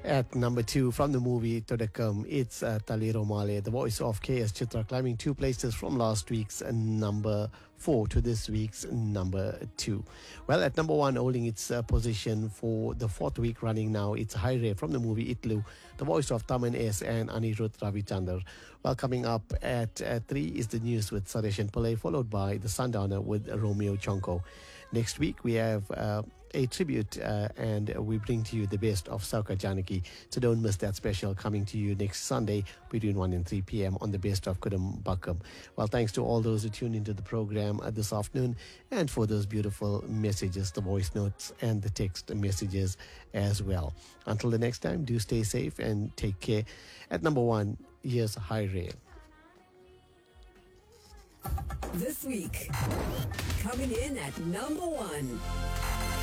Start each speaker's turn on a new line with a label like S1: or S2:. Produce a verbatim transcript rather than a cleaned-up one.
S1: At number two, from the movie Todakam, it's uh, Taliro Male, the voice of K S Chitra, climbing two places from last week's uh, number four to this week's number two. Well, at number one, holding its uh, position for the fourth week running now, it's Haire from the movie Itlu, the voice of Taman S and Anirudh Ravichandar. Well, coming up at uh, three is the news with Sadeshan Pillai, followed by the Sundowner with Romeo Chonko. Next week, we have uh, a tribute uh, and we bring to you the best of Sauka Janaki. So don't miss that special coming to you next Sunday between one and three p.m. on the best of Kudum Bakam. Well, thanks to all those who tuned into the program uh, this afternoon and for those beautiful messages, the voice notes and the text messages as well. Until the next time, do stay safe and take care. At number one, here's High Ray.
S2: This week, coming in at number one.